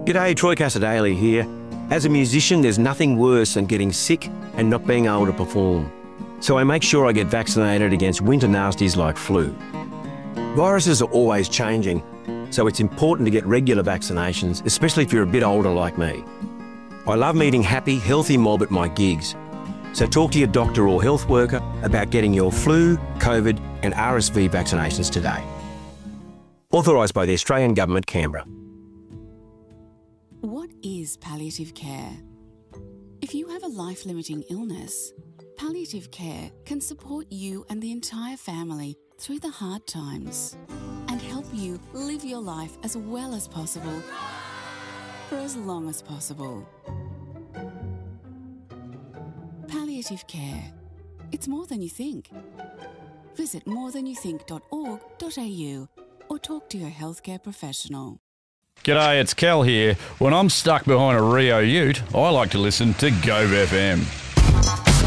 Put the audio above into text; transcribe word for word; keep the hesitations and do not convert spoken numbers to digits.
G'day, Troy Casadale here. As a musician, there's nothing worse than getting sick and not being able to perform. So I make sure I get vaccinated against winter nasties like flu. Viruses are always changing, so it's important to get regular vaccinations, especially if you're a bit older like me. I love meeting happy, healthy mob at my gigs. So talk to your doctor or health worker about getting your flu, COVID and R S V vaccinations today. Authorised by the Australian Government, Canberra. What is palliative care? If you have a life-limiting illness, palliative care can support you and the entire family through the hard times and help you live your life as well as possible for as long as possible. Palliative care. It's more than you think. Visit more than you think dot org dot a u or talk to your healthcare professional. G'day, it's Cal here. When I'm stuck behind a Rio Ute, I like to listen to Gove F M.